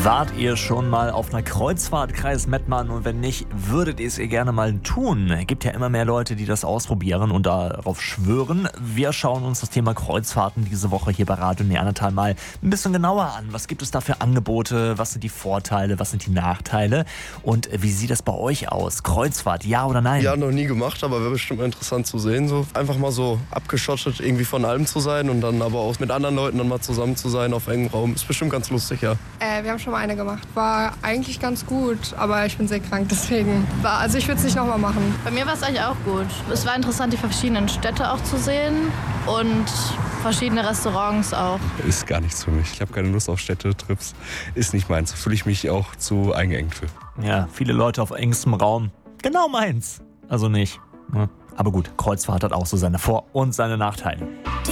Wart ihr schon mal auf einer Kreuzfahrt, Kreis Mettmann? Und wenn nicht, würdet ihr es ihr gerne mal tun? Es gibt ja immer mehr Leute, die das ausprobieren und darauf schwören. Wir schauen uns das Thema Kreuzfahrten diese Woche hier bei Radio Neandertal mal ein bisschen genauer an. Was gibt es da für Angebote? Was sind die Vorteile? Was sind die Nachteile? Und wie sieht das bei euch aus? Kreuzfahrt, ja oder nein? Ja, noch nie gemacht, aber wäre bestimmt mal interessant zu sehen. So einfach mal so abgeschottet irgendwie von allem zu sein und dann aber auch mit anderen Leuten dann mal zusammen zu sein auf engem Raum. Ist bestimmt ganz lustig, ja. Wir haben schon mal eine gemacht. War eigentlich ganz gut, aber ich bin sehr krank, deswegen. Also ich würde es nicht nochmal machen. Bei mir war es eigentlich auch gut. Es war interessant, die verschiedenen Städte auch zu sehen und verschiedene Restaurants auch. Ist gar nichts für mich. Ich habe keine Lust auf Städtetrips. Ist nicht meins. Fühle ich mich auch zu eingeengt für. Ja, viele Leute auf engstem Raum. Genau meins. Also nicht. Aber gut, Kreuzfahrt hat auch so seine Vor- und seine Nachteile.